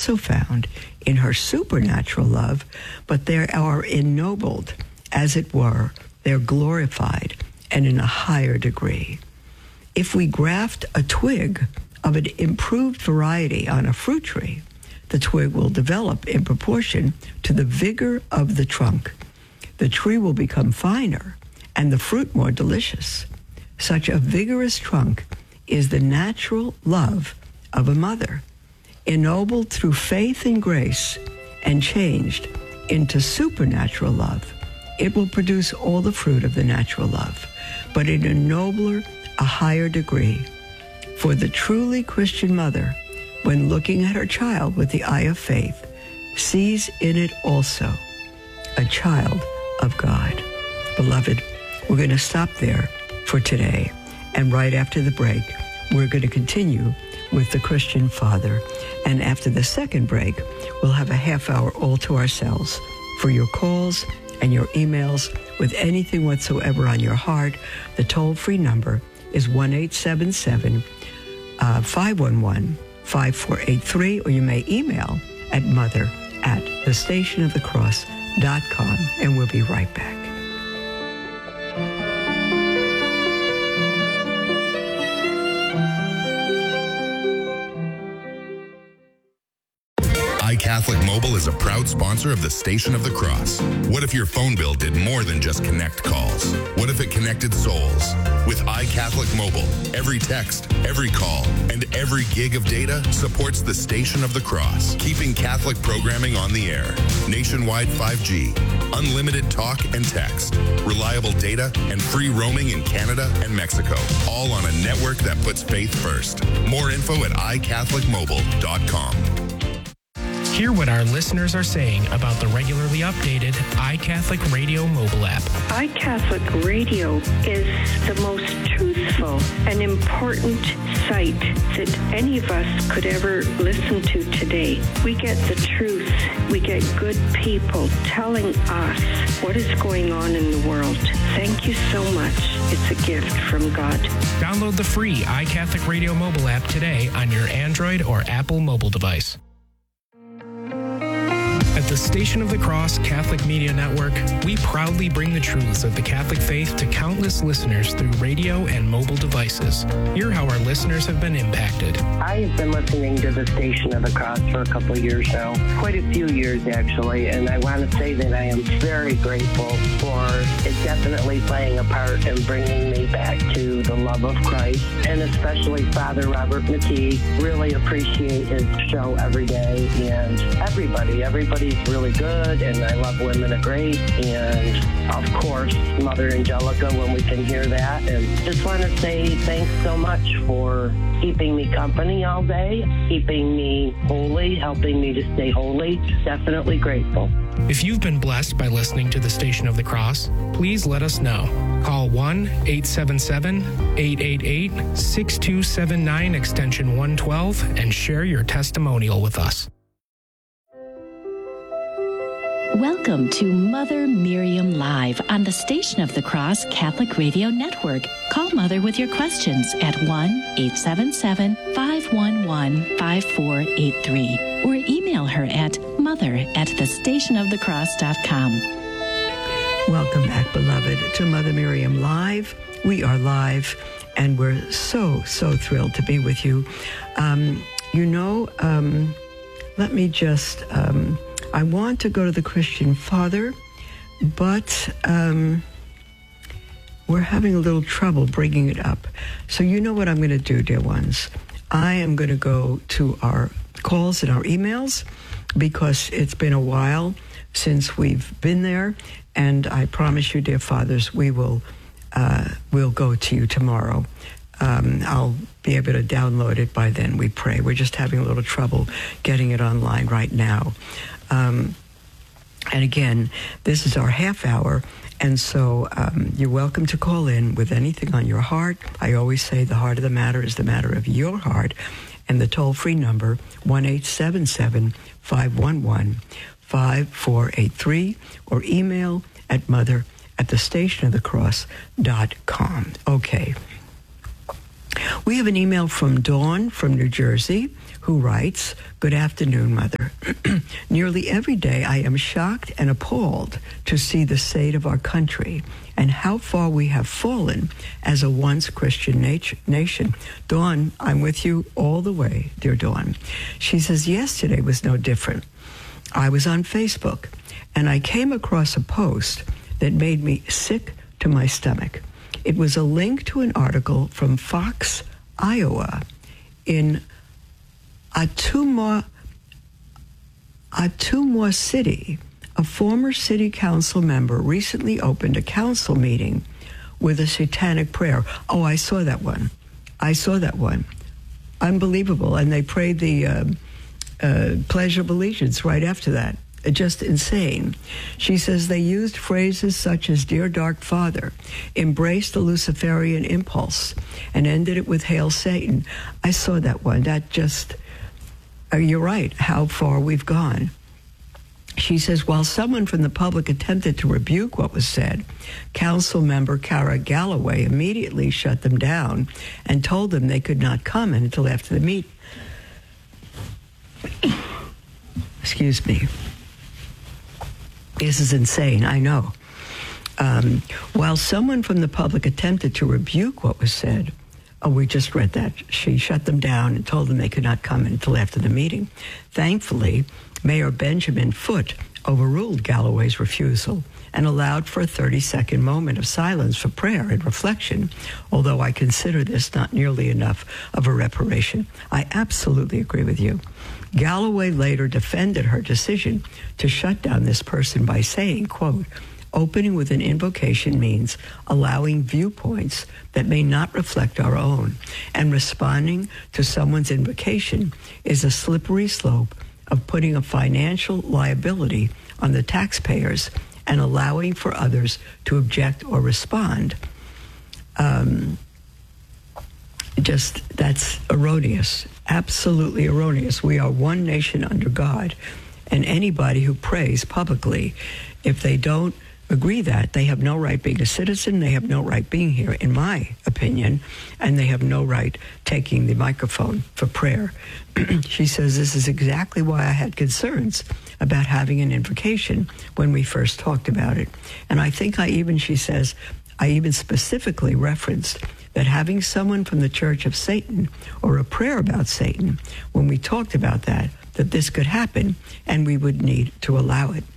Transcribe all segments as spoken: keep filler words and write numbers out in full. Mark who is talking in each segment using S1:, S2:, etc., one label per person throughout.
S1: also found in her supernatural love, but they are ennobled, as it were, they're glorified, and in a higher degree. If we graft a twig of an improved variety on a fruit tree, the twig will develop in proportion to the vigor of the trunk. The tree will become finer and the fruit more delicious. Such a vigorous trunk is the natural love of a mother, ennobled through faith and grace and changed into supernatural love. It will produce all the fruit of the natural love, but in a nobler, a higher degree. For the truly Christian mother, when looking at her child with the eye of faith, sees in it also a child of God. Beloved, we're going to stop there for today. And right after the break, we're going to continue with the Christian father. And after the second break, we'll have a half hour all to ourselves for your calls and your emails with anything whatsoever on your heart. The toll-free number is one eight seven seven, five one one, five four eight three, or you may email at mother at the station of the cross dot com, and we'll be right back.
S2: iCatholic Mobile is a proud sponsor of the Station of the Cross. What if your phone bill did more than just connect calls? What if it connected souls? With iCatholic Mobile, every text, every call, and every gig of data supports the Station of the Cross, keeping Catholic programming on the air. Nationwide five G, unlimited talk and text, reliable data, and free roaming in Canada and Mexico, all on a network that puts faith first. More info at i catholic mobile dot com.
S3: Hear what our listeners are saying about the regularly updated iCatholic Radio mobile app.
S4: iCatholic Radio is the most truthful and important site that any of us could ever listen to today. We get the truth. We get good people telling us what is going on in the world. Thank you so much. It's a gift from God.
S3: Download the free iCatholic Radio mobile app today on your Android or Apple mobile device. At the Station of the Cross Catholic Media Network, we proudly bring the truths of the Catholic faith to countless listeners through radio and mobile devices. Hear how our listeners have been impacted.
S5: I have been listening to the Station of the Cross for a couple of years now, quite a few years actually, and I want to say that I am very grateful for it definitely playing a part in bringing me back to the love of Christ, and especially Father Robert McKee. Really appreciate his show every day, and everybody, everybody He's really good, and I love Women of Grace, and of course Mother Angelica when we can hear that. And just want to say thanks so much for keeping me company all day, keeping me holy, helping me to stay holy. Definitely grateful.
S3: If you've been blessed by listening to the Station of the Cross, please let us know. Call one eight seven seven, eight eight eight, six two seven nine extension one twelve and share your testimonial with us.
S6: Welcome to Mother Miriam Live on the Station of the Cross Catholic Radio Network. Call Mother with your questions at one eight seven seven, five one one, five four eight three or email her at mother at the station of the cross dot com.
S1: Welcome back, beloved, to Mother Miriam Live. We are live, and we're so, so thrilled to be with you. Um, you know, um, let me just... Um, I want to go to the Christian Father, but um, we're having a little trouble bringing it up. So you know what I'm going to do, dear ones. I am going to go to our calls and our emails because it's been a while since we've been there, and I promise you, dear fathers, we will uh, we'll go to you tomorrow. Um, I'll be able to download it by then, we pray. We're just having a little trouble getting it online right now. Um, and again, this is our half hour, and so um, you're welcome to call in with anything on your heart. I always say the heart of the matter is the matter of your heart, and the toll-free number, one eight seven seven, five one one, five four eight three, or email at mother at the station of the cross dot com. Okay. We have an email from Dawn from New Jersey, who writes, "Good afternoon, Mother. Nearly every day I am shocked and appalled to see the state of our country and how far we have fallen as a once Christian nat- nation." Dawn, I'm with you all the way, dear Dawn. She says, yesterday was no different. I was on Facebook, and I came across a post that made me sick to my stomach. It was a link to an article from Fox, Iowa, in Ottumwa, Ottumwa City. A former city council member recently opened a council meeting with a satanic prayer. Oh, I saw that one. I saw that one. Unbelievable. And they prayed the uh, uh, Pledge of Allegiance right after that. Just insane. She says they used phrases such as "Dear Dark Father," embraced the Luciferian impulse, and ended it with "Hail Satan." I saw that one. That just, uh, you're right, how far we've gone. She says, while someone from the public attempted to rebuke what was said, council member Cara Galloway immediately shut them down and told them they could not comment until after the meeting. Excuse me. This is insane, I know. Um, while someone from the public attempted to rebuke what was said, oh, we just read that, she shut them down and told them they could not comment until after the meeting. Thankfully, Mayor Benjamin Foote overruled Galloway's refusal and allowed for a thirty-second moment of silence for prayer and reflection, although I consider this not nearly enough of a reparation. I absolutely agree with you. Galloway later defended her decision to shut down this person by saying, quote, "Opening with an invocation means allowing viewpoints that may not reflect our own, and responding to someone's invocation is a slippery slope of putting a financial liability on the taxpayers and allowing for others to object or respond." Um, just, that's erroneous, absolutely erroneous. We are one nation under God, and anybody who prays publicly, if they don't agree that, they have no right being a citizen, they have no right being here, in my opinion, and they have no right taking the microphone for prayer. She says, this is exactly why I had concerns about having an invocation when we first talked about it. And I think I even, she says, I even specifically referenced that having someone from the Church of Satan or a prayer about Satan, when we talked about that, that this could happen and we would need to allow it.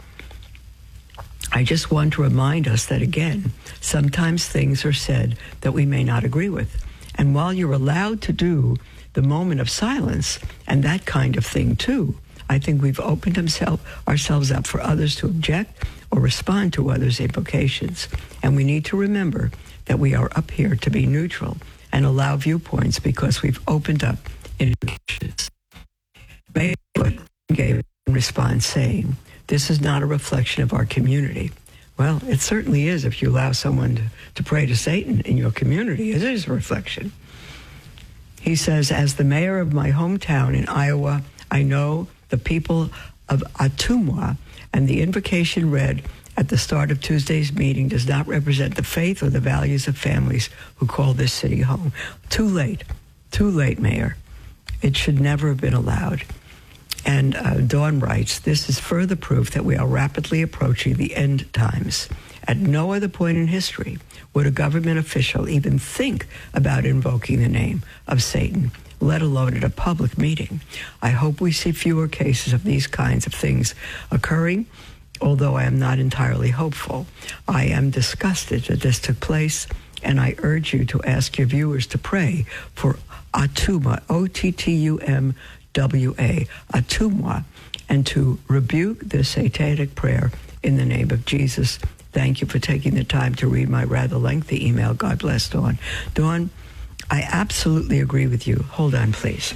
S1: I just want to remind us that, again, sometimes things are said that we may not agree with. And while you're allowed to do the moment of silence and that kind of thing too, I think we've opened himself, ourselves up for others to object or respond to others' invocations. And we need to remember that we are up here to be neutral and allow viewpoints because we've opened up invocations. May gave in response saying, "This is not a reflection of our community." Well, it certainly is if you allow someone to, to pray to Satan in your community. It is a reflection. He says, as the mayor of my hometown in Iowa, I know the people of Ottumwa, and the invocation read at the start of Tuesday's meeting does not represent the faith or the values of families who call this city home. Too late. Too late, Mayor. It should never have been allowed. And uh, Dawn writes, this is further proof that we are rapidly approaching the end times. At no other point in history would a government official even think about invoking the name of Satan, let alone at a public meeting. I hope we see fewer cases of these kinds of things occurring, although I am not entirely hopeful. I am disgusted that this took place, and I urge you to ask your viewers to pray for Ottumwa, O T T U M W A, Ottumwa, and to rebuke this satanic prayer in the name of Jesus. Thank you for taking the time to read my rather lengthy email. God bless, Dawn. Dawn, I absolutely agree with you. Hold on, please.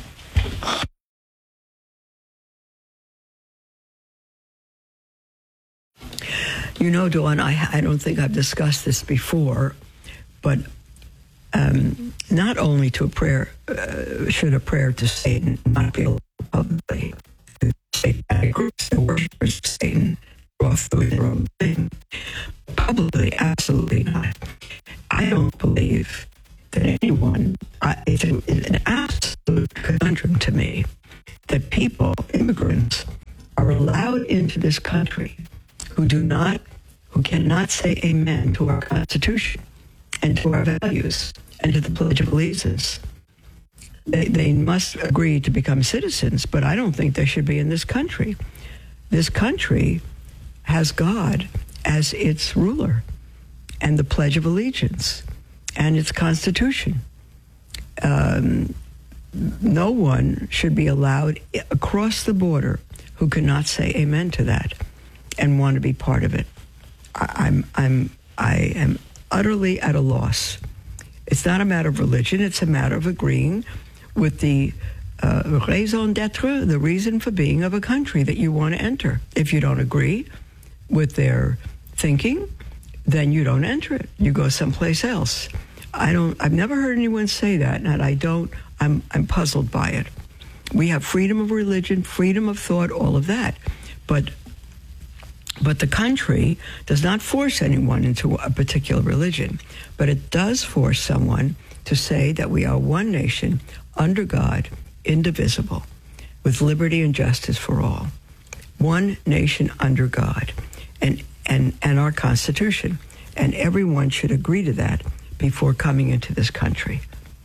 S1: You know, Dawn, I, I don't think I've discussed this before, but um, not only to a prayer, uh, should a prayer to Satan not be allowed publicly. Satanic groups that worship Satan off doing their own thing. Publicly, absolutely not. I don't believe than anyone. I, it's an, an absolute conundrum to me that people, immigrants, are allowed into this country who do not, who cannot say amen to our Constitution and to our values and to the Pledge of Allegiance. They, they must agree to become citizens, but I don't think they should be in this country. This country has God as its ruler and the Pledge of Allegiance and its Constitution. Um, no one should be allowed across the border who cannot say amen to that and want to be part of it. I, I'm, I'm, I am utterly at a loss. It's not a matter of religion. It's a matter of agreeing with the uh, raison d'etre, the reason for being of a country that you want to enter. If you don't agree with their thinking, then you don't enter it. You go someplace else. I don't. I've never heard anyone say that, and I don't. I'm. I'm puzzled by it. We have freedom of religion, freedom of thought, all of that, but but the country does not force anyone into a particular religion, but it does force someone to say that we are one nation under God, indivisible, with liberty and justice for all. One nation under God, and and and our Constitution, and everyone should agree to that before coming into this country.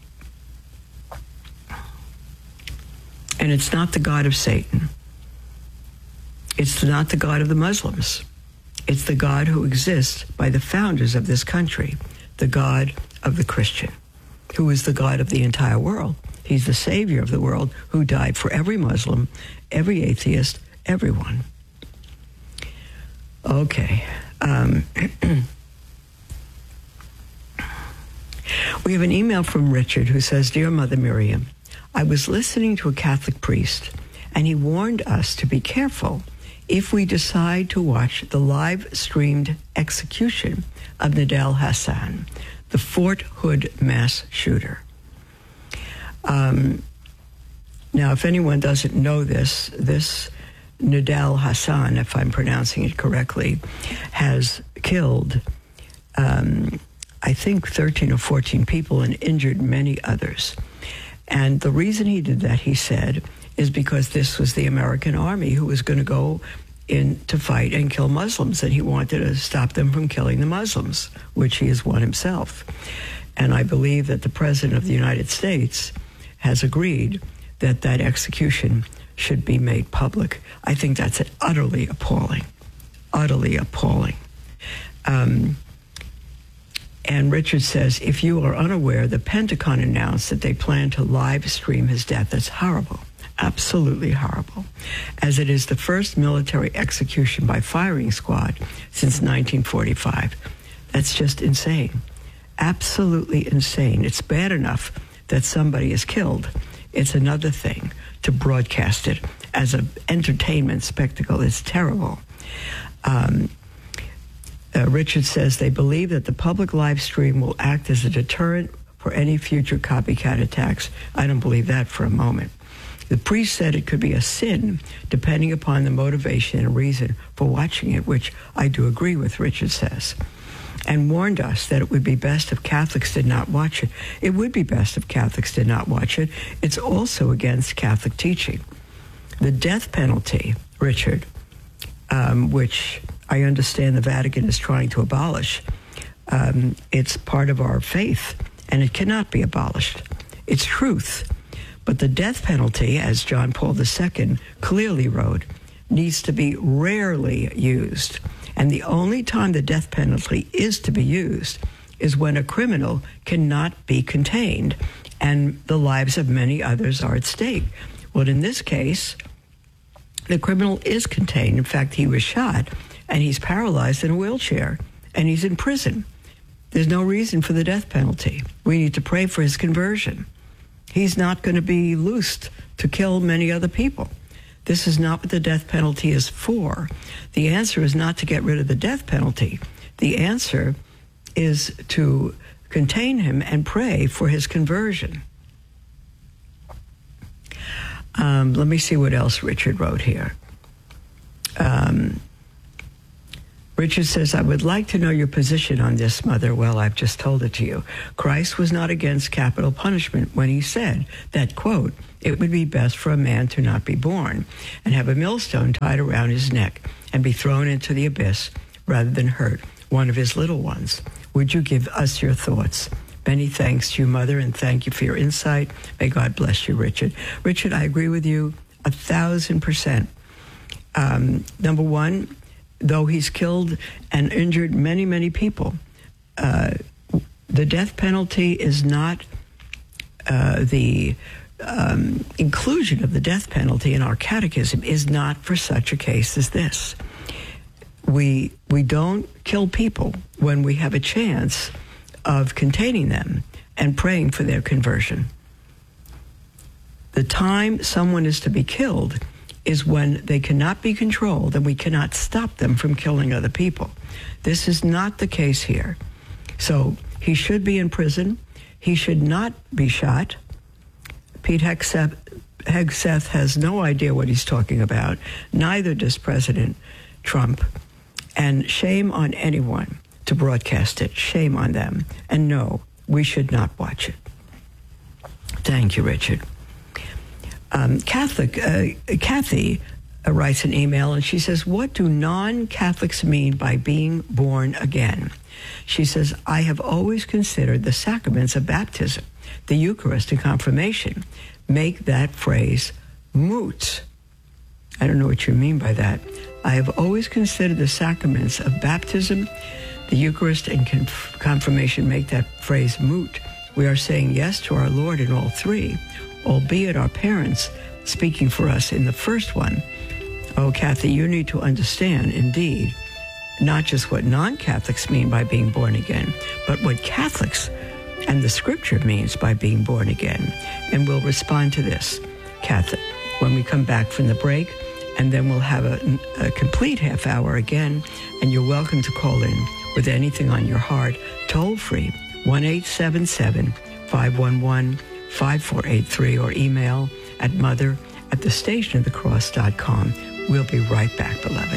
S1: And it's not the God of Satan. It's not the God of the Muslims. It's the God who exists by the founders of this country, the God of the Christian, who is the God of the entire world. He's the Savior of the world who died for every Muslim, every atheist, everyone. Okay. Um, we have an email from Richard who says, "Dear Mother Miriam, I was listening to a Catholic priest, and he warned us to be careful if we decide to watch the live-streamed execution of Nidal Hasan, the Fort Hood mass shooter." Um, now, if anyone doesn't know this, this Nidal Hasan, if I'm pronouncing it correctly, has killed, um, I think, thirteen or fourteen people and injured many others. And the reason he did that, he said, is because this was the American army who was going to go in to fight and kill Muslims, and he wanted to stop them from killing the Muslims, which he is one himself. And I believe that the President of the United States has agreed that that execution should be made public. I think that's utterly appalling, utterly appalling. Um, and Richard says, if you are unaware, the Pentagon announced that they plan to live stream his death. That's horrible, absolutely horrible, as it is the first military execution by firing squad since nineteen forty-five. That's just insane, absolutely insane. It's bad enough that somebody is killed. It's another thing to broadcast it as an entertainment spectacle. It's terrible. Um, uh, Richard says they believe that the public live stream will act as a deterrent for any future copycat attacks. I don't believe that for a moment. The priest said it could be a sin depending upon the motivation and reason for watching it, which I do agree with, Richard says, and warned us that it would be best if Catholics did not watch it. It would be best if Catholics did not watch it. It's also against Catholic teaching. The death penalty, Richard, um, which I understand the Vatican is trying to abolish, um, it's part of our faith, and it cannot be abolished. It's truth. But the death penalty, as John Paul the Second clearly wrote, needs to be rarely used. And the only time the death penalty is to be used is when a criminal cannot be contained and the lives of many others are at stake. Well, in this case, the criminal is contained. In fact, he was shot, and he's paralyzed in a wheelchair, and he's in prison. There's no reason for the death penalty. We need to pray for his conversion. He's not going to be loosed to kill many other people. This is not what the death penalty is for. The answer is not to get rid of the death penalty. The answer is to contain him and pray for his conversion. Um, let me see what else Richard wrote here. Um, Richard says, I would like to know your position on this, Mother. Well, I've just told it to you. Christ was not against capital punishment when he said that, quote, it would be best for a man to not be born and have a millstone tied around his neck and be thrown into the abyss rather than hurt one of his little ones. Would you give us your thoughts? Many thanks to you, Mother, and thank you for your insight. May God bless you, Richard. Richard, I agree with you a thousand percent. Um, number one, though he's killed and injured many, many people, uh, the death penalty is not uh, the um, inclusion of the death penalty in our catechism is not for such a case as this. We we don't kill people when we have a chance of containing them and praying for their conversion. The time someone is to be killed is when they cannot be controlled and we cannot stop them from killing other people. This is not the case here. So he should be in prison. He should not be shot. Pete Hegseth, Hegseth has no idea what he's talking about. Neither does President Trump. And shame on anyone to broadcast it. Shame on them. And no, we should not watch it. Thank you, Richard. Um, Catholic, uh, Kathy uh, writes an email and she says, what do non-Catholics mean by being born again? She says, I have always considered the sacraments of baptism, the Eucharist and confirmation make that phrase moot. I don't know what you mean by that. I have always considered the sacraments of baptism, the Eucharist and conf- confirmation make that phrase moot. We are saying yes to our Lord in all three, albeit our parents speaking for us in the first one. Oh, Kathy, you need to understand, indeed, not just what non-Catholics mean by being born again, but what Catholics and the Scripture means by being born again. And we'll respond to this, Kathy, when we come back from the break, and then we'll have a, a complete half hour again, and you're welcome to call in with anything on your heart, toll free, one eight seven seven, five one one, five four eight three, or email at mother at the station of the cross dot com. We'll be right back, beloved.